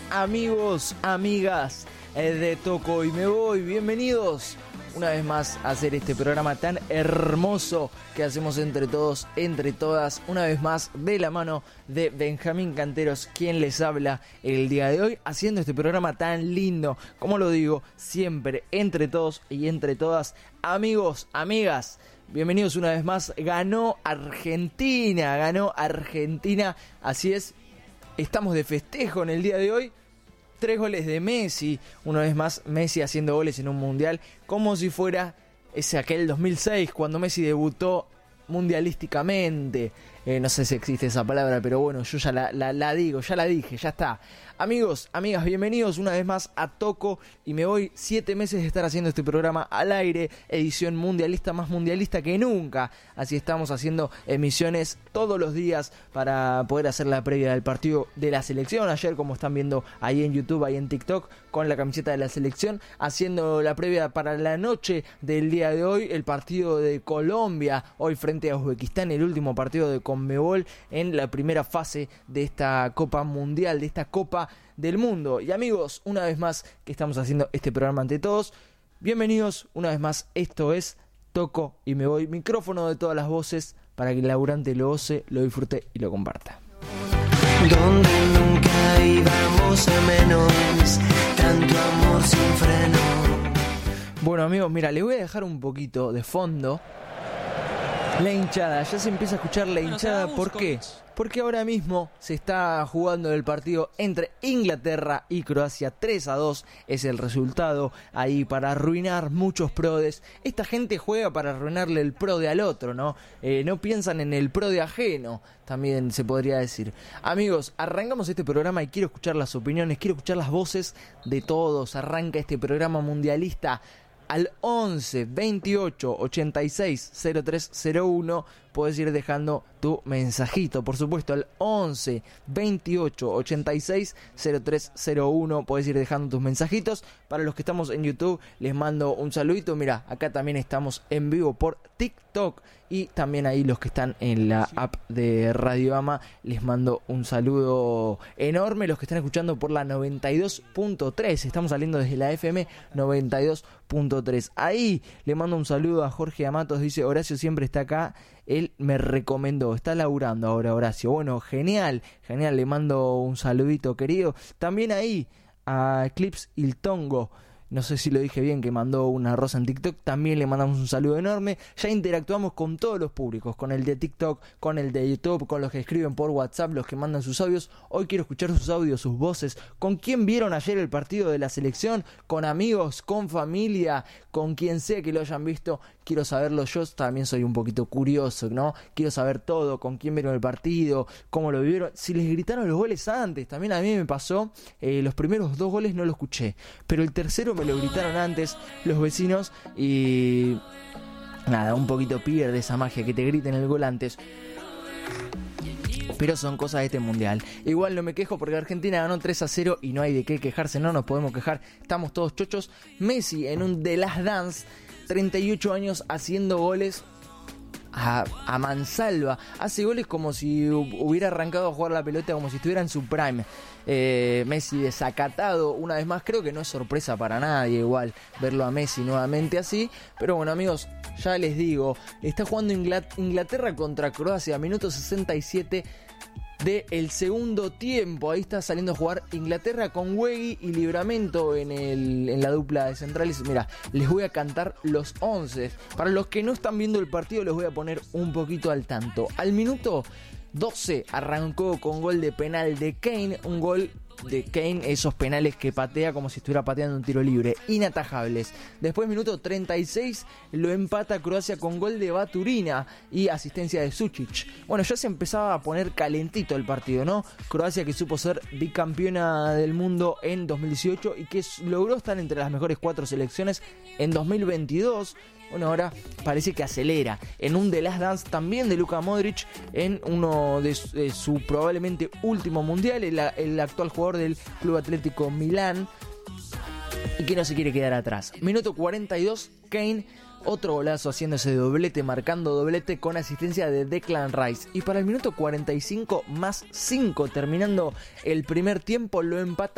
amigos, amigas de Toco y Me Voy, bienvenidos una vez más a hacer este programa tan hermoso que hacemos entre todos, entre todas, una vez más de la mano de Benjamín Canteros, quien les habla el día de hoy, haciendo este programa tan lindo, como lo digo, siempre entre todos y entre todas, amigos, amigas. Bienvenidos una vez más. Ganó Argentina, así es, estamos de festejo en el día de hoy. 3 goles de Messi, una vez más Messi haciendo goles en un mundial, como si fuera aquel 2006 cuando Messi debutó mundialísticamente. No sé si existe esa palabra, pero bueno, yo ya la digo, ya la dije, ya está. Amigos, amigas, bienvenidos una vez más a Toco y Me Voy. 7 meses de estar haciendo este programa al aire, edición mundialista, más mundialista que nunca. Así estamos haciendo emisiones todos los días para poder hacer la previa del partido de la selección. Ayer, como están viendo ahí en YouTube, ahí en TikTok, con la camiseta de la selección, haciendo la previa para la noche del día de hoy, el partido de Colombia, hoy frente a Uzbekistán, el último partido de Conmebol en la primera fase de esta Copa Mundial, de esta Copa del Mundo. Y amigos, una vez más que estamos haciendo este programa ante todos, bienvenidos una vez más. Esto es Toco y Me Voy, micrófono de todas las voces para que el laburante lo goce, lo disfrute y lo comparta. Donde nunca íbamos a menos, tanto amor sin freno. Bueno amigos, mira, les voy a dejar un poquito de fondo la hinchada. Ya se empieza a escuchar la hinchada. ¿Por qué? Porque ahora mismo se está jugando el partido entre Inglaterra y Croacia. 3-2 es el resultado ahí para arruinar muchos prodes. Esta gente juega para arruinarle el prode al otro, ¿no? No piensan en el prode ajeno, también se podría decir. Amigos, arrancamos este programa y quiero escuchar las opiniones, quiero escuchar las voces de todos. Arranca este programa mundialista al 11 28 86 0301. Puedes ir dejando tu mensajito, por supuesto, al 11 28 86 0301. Puedes ir dejando tus mensajitos. Para los que estamos en YouTube, les mando un saludito. Mira, acá también estamos en vivo por TikTok. Y también ahí los que están en la app de Radio Ama, les mando un saludo enorme. Los que están escuchando por la 92.3, estamos saliendo desde la FM 92.3. Ahí le mando un saludo a Jorge Amatos, dice: Horacio siempre está acá, él me recomendó, está laburando ahora Horacio. Bueno, genial, le mando un saludito querido. También ahí a Clips Iltongo, no sé si lo dije bien, que mandó una rosa en TikTok, también le mandamos un saludo enorme. Ya interactuamos con todos los públicos, con el de TikTok, con el de YouTube, con los que escriben por WhatsApp, los que mandan sus audios. Hoy quiero escuchar sus audios, sus voces. ¿Con quién vieron ayer el partido de la selección? ¿Con amigos, con familia, con quien sea que lo hayan visto? Quiero saberlo. Yo también soy un poquito curioso, ¿no? Quiero saber todo, con quién vieron el partido, cómo lo vivieron, si les gritaron los goles antes. También a mí me pasó, los primeros 2 goles no lo escuché, pero el tercero me lo gritaron antes los vecinos y nada, un poquito pierde esa magia que te griten el gol antes. Pero son cosas de este mundial. Igual no me quejo porque Argentina ganó 3-0 y no hay de qué quejarse, no nos podemos quejar, estamos todos chochos. Messi en un The Last Dance, 38 años haciendo goles a mansalva, hace goles como si hubiera arrancado a jugar la pelota, como si estuviera en su prime. Messi desacatado una vez más. Creo que no es sorpresa para nadie igual verlo a Messi nuevamente así, pero bueno amigos, ya les digo, está jugando Inglaterra contra Croacia, minuto 67 del segundo tiempo. Ahí está saliendo a jugar Inglaterra con Wegui y Livramento en la dupla de centrales. Mira, les voy a cantar los 11. Para los que no están viendo el partido, les voy a poner un poquito al tanto. Al minuto 12 arrancó con gol de penal de Kane, un gol de Kane, esos penales que patea como si estuviera pateando un tiro libre, inatajables. Después minuto 36 lo empata Croacia con gol de Baturina y asistencia de Sučić. Bueno, ya se empezaba a poner calentito el partido, ¿no? Croacia, que supo ser bicampeona del mundo en 2018 y que logró estar entre las mejores 4 selecciones en 2022. Bueno, ahora parece que acelera. En un The Last Dance también de Luka Modric, en uno de su probablemente último mundial, el actual jugador del Club Atlético Milán, y que no se quiere quedar atrás. Minuto 42, Kane, otro golazo haciendo ese doblete, marcando doblete con asistencia de Declan Rice. Y para el minuto 45 más 5, terminando el primer tiempo, lo empata